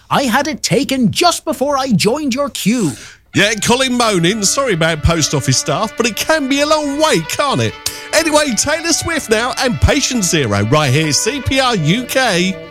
I had it taken just before I joined your queue. Yeah, Colin moaning. Sorry about post office staff, but it can be a long wait, can't it? Anyway, Taylor Swift now and Patient Zero right here, CPR UK.